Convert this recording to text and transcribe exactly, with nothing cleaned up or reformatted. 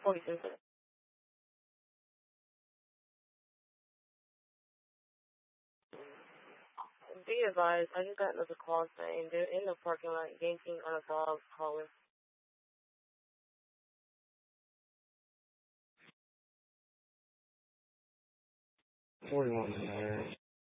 forty-two. Be advised, I just got another call saying they're in the parking lot yanking on a dog collar. forty-one, man.